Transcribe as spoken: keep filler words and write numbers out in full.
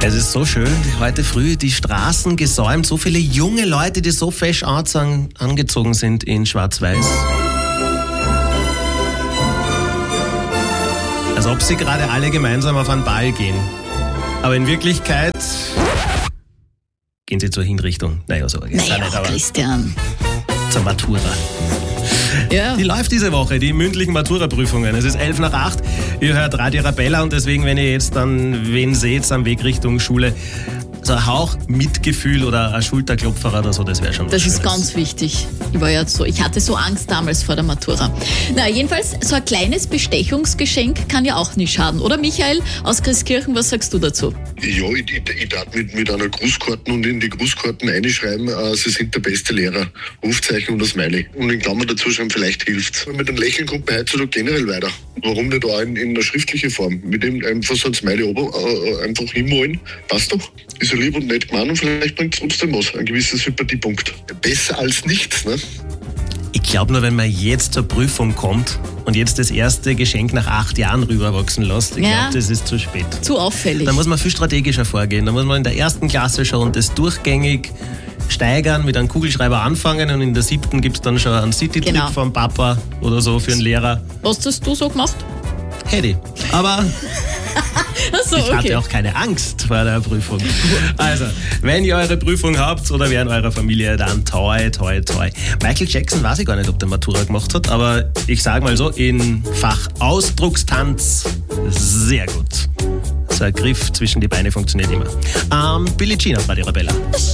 Es ist so schön, heute früh die Straßen gesäumt, so viele junge Leute, die so fesch angezogen sind in Schwarz-Weiß. Als ob sie gerade alle gemeinsam auf einen Ball gehen. Aber in Wirklichkeit gehen sie zur Hinrichtung. Naja, so ist naja, nicht, aber Christian. zur Matura. Ja. Die läuft diese Woche, die mündlichen Matura-Prüfungen. Es ist elf nach acht. Ihr hört Radio Arabella und deswegen, wenn ihr jetzt dann wen seht am Weg Richtung Schule, so ein Hauch Mitgefühl oder ein Schulterklopfer oder so, das wäre schon was Das Schönes. ist ganz wichtig. Ich war ja so, ich hatte so Angst damals vor der Matura. Na, jedenfalls, so ein kleines Bestechungsgeschenk kann ja auch nicht schaden. Oder Michael aus Christkirchen, was sagst du dazu? Ja, ich, ich, ich darf mit, mit einer Grußkarten und in die Grußkarten einschreiben, äh, Sie sind der beste Lehrer. Rufzeichen und ein Smiley. Und in Klammern dazu schreiben, vielleicht hilft's. Mit einem Lächeln kommt man heutzutage generell weiter. Warum nicht auch in, in einer schriftlichen Form? Mit dem einfach so ein Smiley oben äh, einfach hinmalen. Passt doch. Ist ja lieb und nett gemeint und vielleicht bringt es trotzdem was. Ein gewisser Sympathiepunkt. Besser als nichts, ne? Ich glaube nur, wenn man jetzt zur Prüfung kommt und jetzt das erste Geschenk nach acht Jahren rüberwachsen lässt, ich Ja. glaube, das ist zu spät. Zu auffällig. Da muss man viel strategischer vorgehen. Da muss man in der ersten Klasse schon das durchgängig steigern, mit einem Kugelschreiber anfangen und in der siebten gibt es dann schon einen City-Trip Genau. vom Papa oder so für einen Lehrer. Was hast du so gemacht? Hätte ich. Aber Achso, ich okay. hatte auch keine Angst vor der Prüfung. Also, wenn ihr eure Prüfung habt oder wer in eurer Familie, dann toi, toi, toi. Michael Jackson weiß ich gar nicht, ob der Matura gemacht hat, aber ich sage mal so, in Fach Ausdruckstanz sehr gut. So ein Griff zwischen die Beine funktioniert immer. Ähm, Billie Jean auf Radio Arabella.